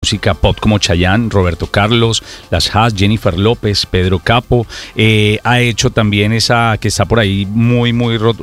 música pop como Chayanne, Roberto Carlos, Las Haas, Jennifer López, Pedro Capo. Ha hecho también esa que está por ahí muy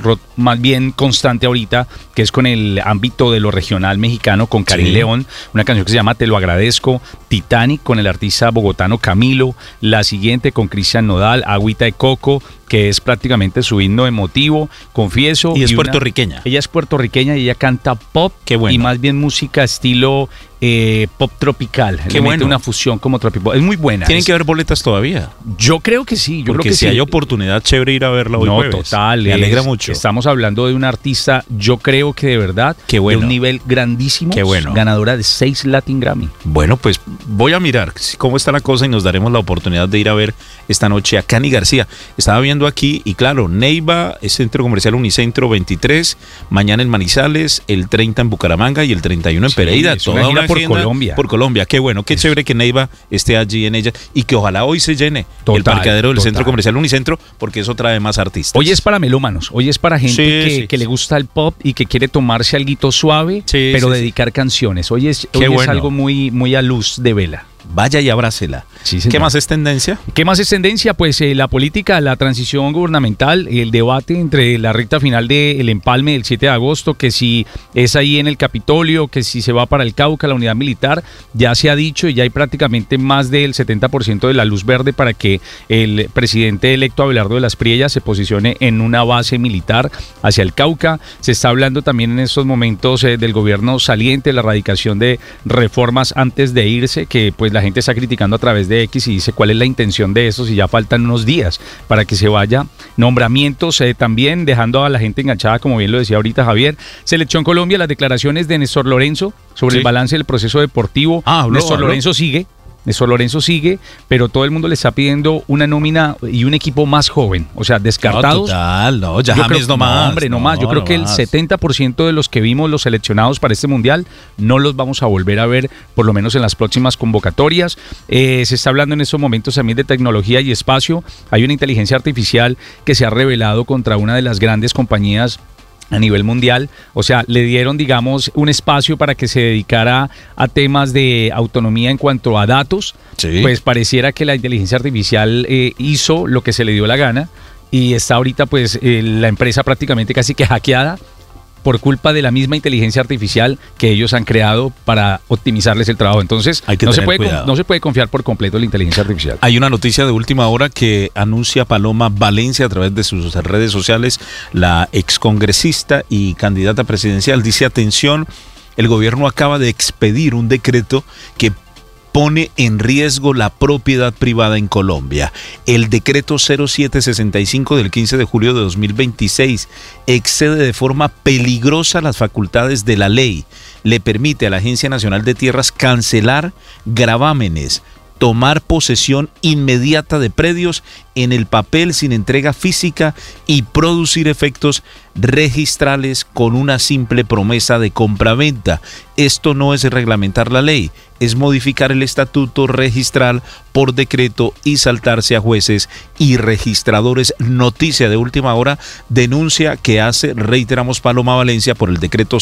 más bien constante ahorita, que es con el ámbito de lo regional mexicano, con Karim León, una canción que se llama Te lo agradezco. Titanic con el artista bogotano Camilo. La siguiente con Cristian Nodal, Agüita de Coco, que es prácticamente su himno emotivo, confieso. Y es puertorriqueña. Ella es puertorriqueña y ella canta pop. Qué bueno. Y más bien música estilo pop tropical. Qué bueno. Una fusión como tropipop. Es muy buena. ¿Tienen que haber boletas todavía? Yo creo que sí. Yo Porque creo que si hay oportunidad, chévere ir a verla hoy jueves. Total. Me alegra mucho. Estamos hablando de una artista, yo creo que de verdad, Qué bueno. de un nivel grandísimo. Qué bueno. Ganadora de 6 Latin Grammy. Bueno, pues voy a mirar cómo está la cosa y nos daremos la oportunidad de ir a ver esta noche a Cani García. Estaba viendo aquí y claro, Neiva, es Centro Comercial Unicentro 23, mañana en Manizales, el 30 en Bucaramanga y el 31 en Pereira. Es toda una por Colombia. Por Colombia, qué bueno, qué chévere que Neiva esté allí en ella y que ojalá hoy se llene el parqueadero del Centro Comercial Unicentro, porque eso trae más artistas. Hoy es para melómanos, hoy es para gente que le gusta el pop y que quiere tomarse alguito suave, pero dedicar canciones. Hoy es algo muy a luz de vela. Vaya y abrácela. Sí, ¿Qué más es tendencia? ¿Qué más es tendencia? Pues la política, la transición gubernamental, el debate entre la recta final del empalme del 7 de agosto, que si es ahí en el Capitolio, que si se va para el Cauca, la unidad militar, ya se ha dicho y ya hay prácticamente más del 70% de la luz verde para que el presidente electo Abelardo de las Priellas se posicione en una base militar hacia el Cauca. Se está hablando también en estos momentos del gobierno saliente, la erradicación de reformas antes de irse, que pues la gente está criticando a través de X y dice cuál es la intención de eso si ya faltan unos días para que se vaya. Nombramientos también, dejando a la gente enganchada, como bien lo decía ahorita Javier. Selección Colombia, las declaraciones de Néstor Lorenzo sobre el balance del proceso deportivo. Néstor Lorenzo sigue, pero todo el mundo le está pidiendo una nómina y un equipo más joven, o sea, descartados. Ya James no más. Yo creo que el 70% de los que vimos los seleccionados para este mundial no los vamos a volver a ver, por lo menos en las próximas convocatorias. Se está hablando en estos momentos también de tecnología y espacio. Hay una inteligencia artificial que se ha revelado contra una de las grandes compañías a nivel mundial, o sea, le dieron, digamos, un espacio para que se dedicara a temas de autonomía en cuanto a datos. Pues pareciera que la inteligencia artificial hizo lo que se le dio la gana y está ahorita pues la empresa prácticamente casi que hackeada por culpa de la misma inteligencia artificial que ellos han creado para optimizarles el trabajo. Entonces, no se puede confiar por completo en la inteligencia artificial. Hay una noticia de última hora que anuncia Paloma Valencia a través de sus redes sociales, la excongresista y candidata presidencial. Dice, atención, el gobierno acaba de expedir un decreto que pone en riesgo la propiedad privada en Colombia. El decreto 0765 del 15 de julio de 2026 excede de forma peligrosa las facultades de la ley. Le permite a la Agencia Nacional de Tierras cancelar gravámenes, tomar posesión inmediata de predios en el papel sin entrega física y producir efectos registrales con una simple promesa de compraventa. Esto no es reglamentar la ley, es modificar el estatuto registral por decreto y saltarse a jueces y registradores. Noticia de última hora, denuncia que hace, reiteramos, Paloma Valencia por el decreto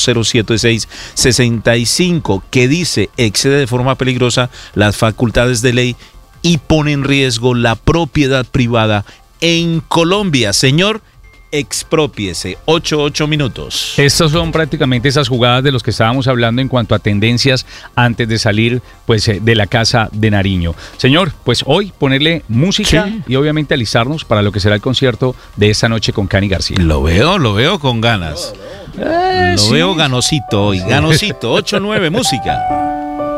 07665 que dice excede de forma peligrosa las facultades de ley y pone en riesgo la propiedad privada en Colombia. Señor, exprópiese. 8 minutos. Estas son prácticamente esas jugadas de los que estábamos hablando en cuanto a tendencias antes de salir pues de la casa de Nariño. Señor, pues hoy ponerle música y obviamente alistarnos para lo que será el concierto de esta noche con Cani García. Lo veo con ganas. Lo veo ganosito hoy, ganosito. 8-9, música.